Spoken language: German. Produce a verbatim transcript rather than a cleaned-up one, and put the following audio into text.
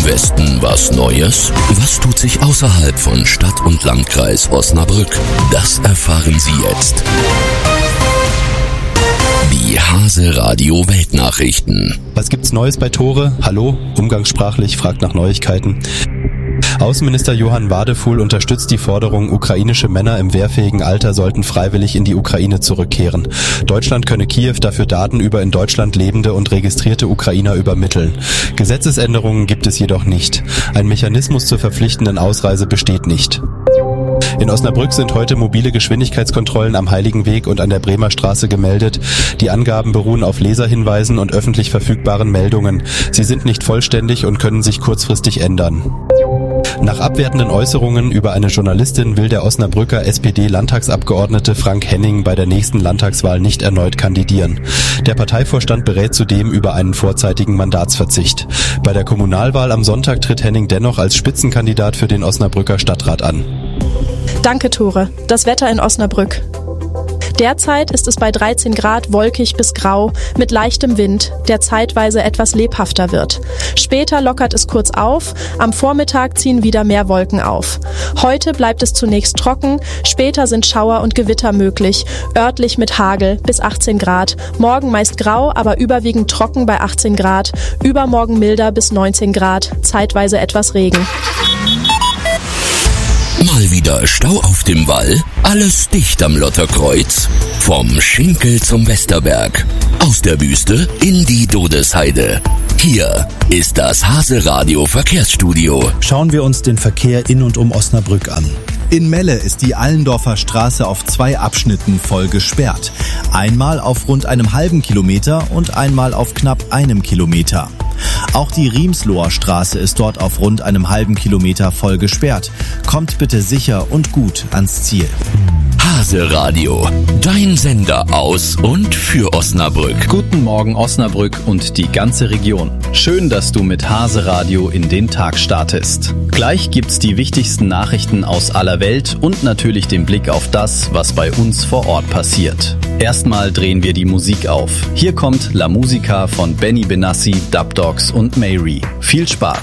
Westen was Neues? Was tut sich außerhalb von Stadt und Landkreis Osnabrück? Das erfahren Sie jetzt. Die Hase Radio Weltnachrichten. Was gibt's Neues bei Tore? Hallo? Umgangssprachlich fragt nach Neuigkeiten. Außenminister Johann Wadefuhl unterstützt die Forderung, ukrainische Männer im wehrfähigen Alter sollten freiwillig in die Ukraine zurückkehren. Deutschland könne Kiew dafür Daten über in Deutschland lebende und registrierte Ukrainer übermitteln. Gesetzesänderungen gibt es jedoch nicht. Ein Mechanismus zur verpflichtenden Ausreise besteht nicht. In Osnabrück sind heute mobile Geschwindigkeitskontrollen am Heiligenweg und an der Bremer Straße gemeldet. Die Angaben beruhen auf Leserhinweisen und öffentlich verfügbaren Meldungen. Sie sind nicht vollständig und können sich kurzfristig ändern. Nach abwertenden Äußerungen über eine Journalistin will der Osnabrücker S P D-Landtagsabgeordnete Frank Henning bei der nächsten Landtagswahl nicht erneut kandidieren. Der Parteivorstand berät zudem über einen vorzeitigen Mandatsverzicht. Bei der Kommunalwahl am Sonntag tritt Henning dennoch als Spitzenkandidat für den Osnabrücker Stadtrat an. Danke, Tore. Das Wetter in Osnabrück. Derzeit ist es bei dreizehn Grad wolkig bis grau mit leichtem Wind, der zeitweise etwas lebhafter wird. Später lockert es kurz auf, am Vormittag ziehen wieder mehr Wolken auf. Heute bleibt es zunächst trocken, später sind Schauer und Gewitter möglich, örtlich mit Hagel bis achtzehn Grad. Morgen meist grau, aber überwiegend trocken bei achtzehn Grad, übermorgen milder bis neunzehn Grad, zeitweise etwas Regen. Mal wieder Stau auf dem Wall, alles dicht am Lotterkreuz. Vom Schinkel zum Westerberg, aus der Wüste in die Dodesheide. Hier ist das Hase Radio Verkehrsstudio. Schauen wir uns den Verkehr in und um Osnabrück an. In Melle ist die Allendorfer Straße auf zwei Abschnitten voll gesperrt. Einmal auf rund einem halben Kilometer und einmal auf knapp einem Kilometer. Auch die Riemsloher Straße ist dort auf rund einem halben Kilometer voll gesperrt. Kommt bitte sicher und gut ans Ziel. Hase Radio, dein Sender aus und für Osnabrück. Guten Morgen Osnabrück und die ganze Region. Schön, dass du mit Hase Radio in den Tag startest. Gleich gibt's die wichtigsten Nachrichten aus aller Welt und natürlich den Blick auf das, was bei uns vor Ort passiert. Erstmal drehen wir die Musik auf. Hier kommt La Musica von Benny Benassi, Dub Dogs und Mary. Viel Spaß!